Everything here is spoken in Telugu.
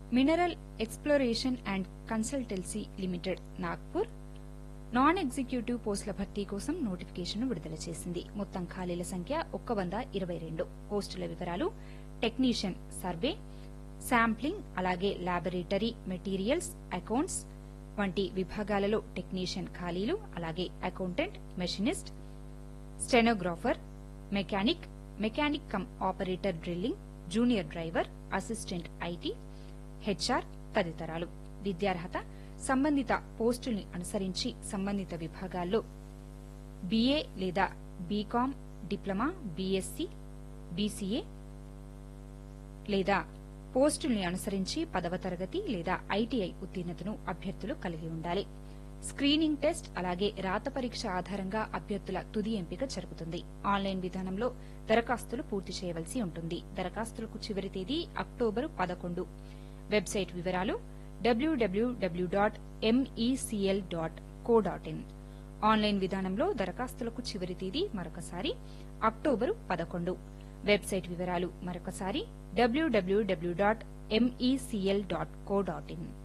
Mineral exploration and consultancy limited Nagpur non executive పోస్టుల భర్తీ కోసం నోటిఫికేషన్ విడుదల చేసింది. మొత్తం ఖాళీల సంఖ్య 122. పోస్టుల వివరాలు టెక్నీషియన్ సర్వే, శాంప్లింగ్, అలాగే లాబొరేటరీ మెటీరియల్స్, అకౌంట్స్ వంటి విభాగాలలో టెక్నీషియన్ ఖాళీలు, అలాగే accountant, machinist, stenographer, mechanic come operator drilling, junior driver, assistant IT, HR తదితరాలు. విద్యార్హత సంబంధిత పోస్టుల్ని అనుసరించి సంబంధిత విభాగాల్లో బీఏ లేదా బీకాం, డిప్లొమా, బీఎస్సీ, బీసీఏ లేదా పోస్టుల్ని అనుసరించి 10వ తరగతి లేదా ఐటీఐ ఉత్తీర్ణతను అభ్యర్థులు కలిగి ఉండాలి. స్క్రీనింగ్ టెస్ట్ అలాగే రాత పరీక్ష ఆధారంగా అభ్యర్థుల తుది ఎంపిక జరుగుతుంది. ఆన్లైన్ విధానంలో దరఖాస్తులు పూర్తి చేయవలసి ఉంటుంది. దరఖాస్తులకు చివరి తేదీ అక్టోబర్ 11. వెబ్సైట్ వివరాలు www.mecl.co.in. ఆన్లైన్ విధానంలో దరఖాస్తులకు చివరి తేదీ మరొకసారి అక్టోబర్ 11. వెబ్సైట్ వివరాలు మరొకసారి www.mecl.co.in.